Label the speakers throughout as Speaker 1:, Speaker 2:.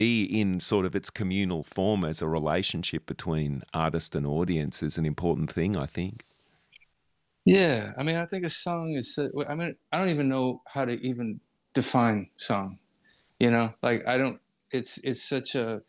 Speaker 1: in sort of its communal form as a relationship between artist and audience is an important thing, I think.
Speaker 2: Yeah, I mean, I think a song is. I mean, I don't even know how to even define song. Like I don't. It's such a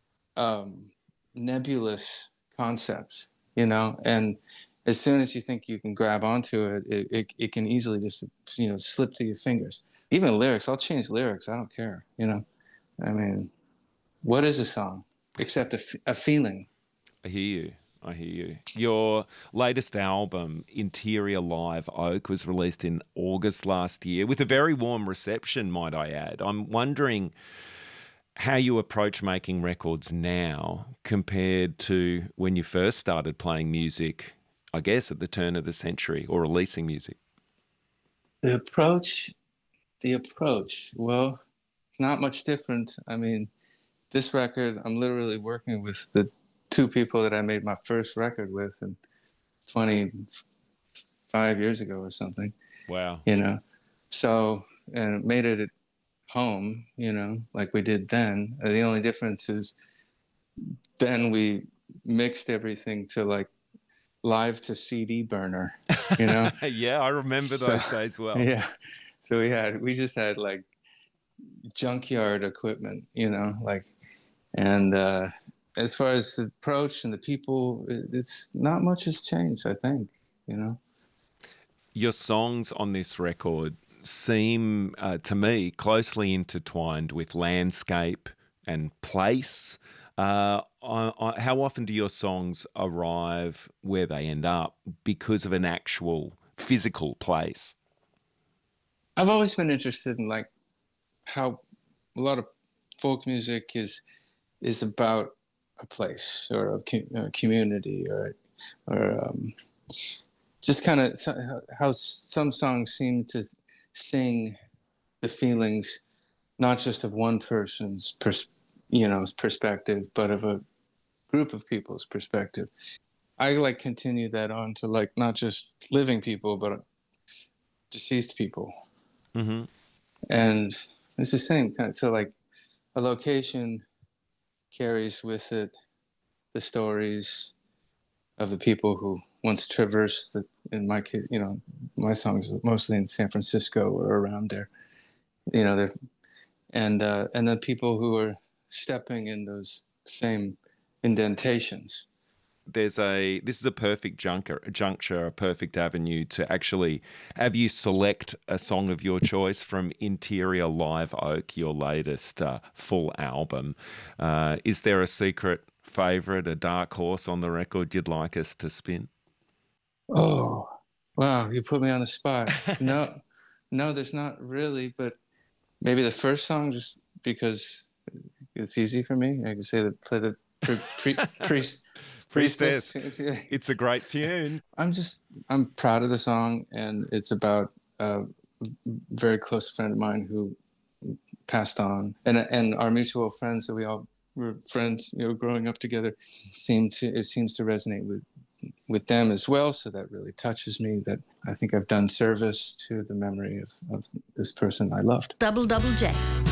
Speaker 2: nebulous concept. And as soon as you think you can grab onto it, it can easily just slip through your fingers. Even lyrics, I'll change lyrics. I don't care. I mean, what is a song except a feeling?
Speaker 1: I hear you. I hear you. Your latest album, Interior Live Oak, was released in August last year with a very warm reception, might I add. I'm wondering how you approach making records now compared to when you first started playing music, I guess, at the turn of the century, or releasing music.
Speaker 2: The approach, well, it's not much different. I mean, this record, I'm literally working with the two people that I made my first record with in 25 years ago or something.
Speaker 1: Wow.
Speaker 2: So, and made it at home, like we did then. The only difference is then we mixed everything to like live to CD burner,
Speaker 1: Yeah, I remember those days well.
Speaker 2: Yeah. So we just had like junkyard equipment, and as far as the approach and the people, it's not much has changed, I think.
Speaker 1: Your songs on this record seem, to me, closely intertwined with landscape and place. How often do your songs arrive where they end up because of an actual physical place?
Speaker 2: I've always been interested in like how a lot of folk music is about a place or a community or just kind of how some songs seem to sing the feelings not just of one person's perspective, but of a group of people's perspective. I like continue that on to like not just living people, but deceased people.
Speaker 1: Mm-hmm.
Speaker 2: And it's the same kind of, so like a location carries with it the stories of the people who once traversed in my case, my songs are mostly in San Francisco or around there, and the people who are stepping in those same indentations.
Speaker 1: This is a perfect juncture, a perfect avenue to actually have you select a song of your choice from Interior Live Oak, your latest full album. Is there a secret favorite, a dark horse on the record you'd like us to spin?
Speaker 2: Oh, wow, you put me on the spot. No, there's not really, but maybe the first song, just because it's easy for me. I can say play the Priestess.
Speaker 1: It's a great tune.
Speaker 2: I'm proud of the song, and it's about a very close friend of mine who passed on, and our mutual friends that we all were friends, growing up together. It seems to resonate with them as well. So that really touches me. That I think I've done service to the memory of this person I loved.
Speaker 3: Double J.